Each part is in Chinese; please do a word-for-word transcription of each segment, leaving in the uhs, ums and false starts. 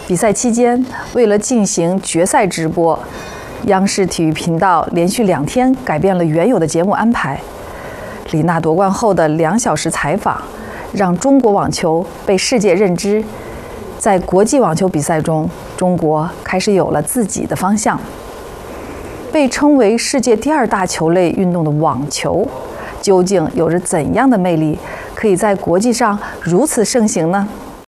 比赛期间，为了进行决赛直播，央视体育频道连续两天改变了原有的节目安排。李娜夺冠后的两小时采访，让中国网球被世界认知。在国际网球比赛中，中国开始有了自己的方向。被称为世界第二大球类运动的网球，究竟有着怎样的魅力，可以在国际上如此盛行呢？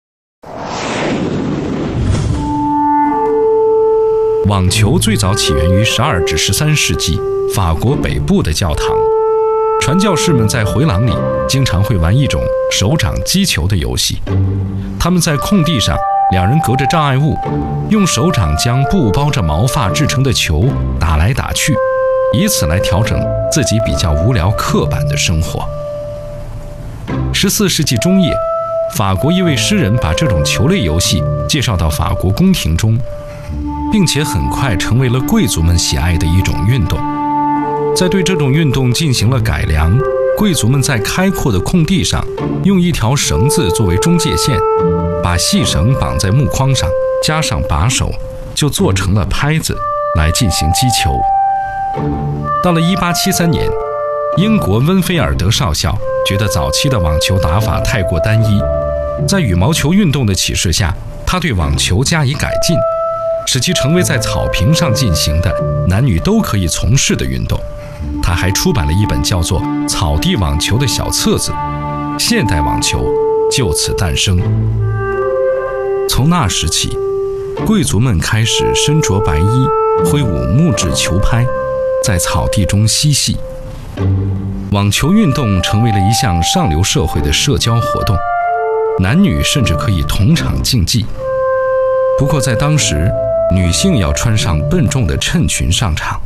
网球最早起源于十二至十三世纪法国北部的教堂，传教士们在回廊里经常会玩一种手掌击球的游戏。他们在空地上，两人隔着障碍物，用手掌将布包着毛发制成的球打来打去，以此来调整自己比较无聊刻板的生活。十四世纪中叶，法国一位诗人把这种球类游戏介绍到法国宫廷中，并且很快成为了贵族们喜爱的一种运动。在对这种运动进行了改良，贵族们在开阔的空地上用一条绳子作为中界线，把细绳绑在木框上，加上把手，就做成了拍子来进行击球。到了一八七三年，英国温菲尔德少校觉得早期的网球打法太过单一，在羽毛球运动的启示下，他对网球加以改进，使其成为在草坪上进行的男女都可以从事的运动。他还出版了一本叫做《草地网球》的小册子，现代网球就此诞生。从那时起，贵族们开始身着白衣，挥舞木质球拍，在草地中嬉戏。网球运动成为了一项上流社会的社交活动，男女甚至可以同场竞技。不过在当时，女性要穿上笨重的衬裙上场。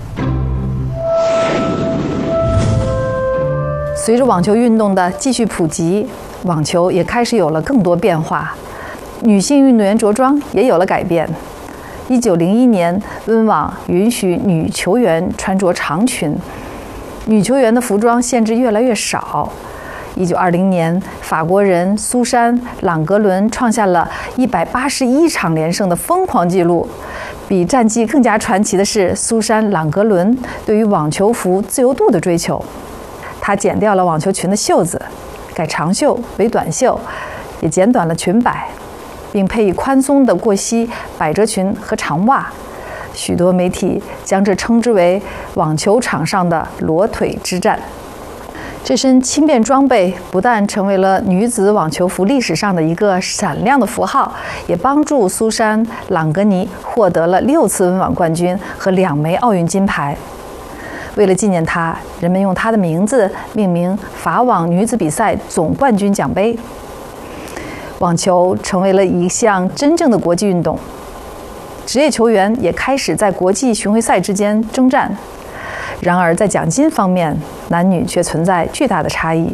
随着网球运动的继续普及，网球也开始有了更多变化，女性运动员着装也有了改变。一九零一年，温网允许女球员穿着长裙，女球员的服装限制越来越少。一九二零年，法国人苏珊·朗格伦创下了一百八十一场连胜的疯狂纪录。比战绩更加传奇的是，苏珊·朗格伦对于网球服自由度的追求。她剪掉了网球裙的袖子，改长袖为短袖，也剪短了裙摆，并配以宽松的过膝百褶裙和长袜。许多媒体将这称之为网球场上的裸腿之战。这身轻便装备不但成为了女子网球服历史上的一个闪亮的符号，也帮助苏珊·朗格尼获得了六次温网冠军和两枚奥运金牌。为了纪念她，人们用她的名字命名法网女子比赛总冠军奖杯。网球成为了一项真正的国际运动，职业球员也开始在国际巡回赛之间征战。然而在奖金方面，男女却存在巨大的差异。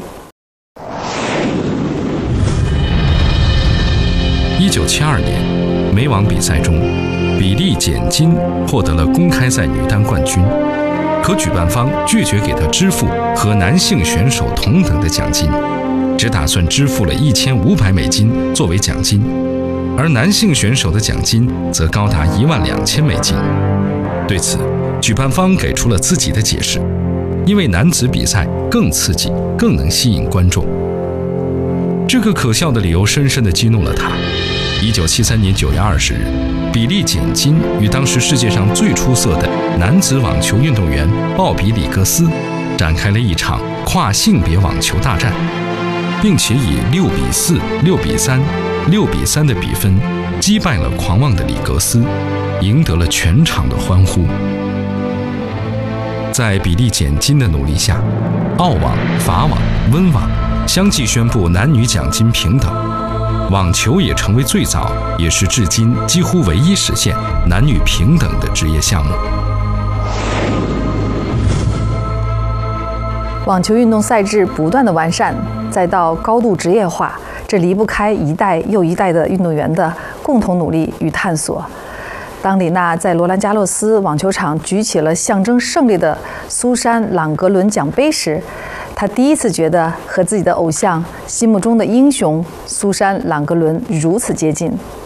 一九七二年，美网比赛中，比利·简金获得了公开赛女单冠军，可举办方拒绝给她支付和男性选手同等的奖金，只打算支付了一千五百美金作为奖金，而男性选手的奖金则高达一万两千美金。对此，举办方给出了自己的解释，因为男子比赛更刺激，更能吸引观众。这个可笑的理由深深地激怒了他。一九七三年九月二十日，比利·简金与当时世界上最出色的男子网球运动员鲍比·里格斯展开了一场跨性别网球大战，并且以六比四、六比三、六比三的比分击败了狂妄的里格斯，赢得了全场的欢呼。在比利·简金的努力下，澳网、法网、温网相继宣布男女奖金平等，网球也成为最早也是至今几乎唯一实现男女平等的职业项目。 网球运动赛制不断的完善，再到高度职业化，这离不开一代又一代的运动员的共同努力与探索。当李娜在罗兰加洛斯网球场举起了象征胜利的苏珊·朗格伦奖杯时，她第一次觉得和自己的偶像心目中的英雄苏珊·朗格伦如此接近。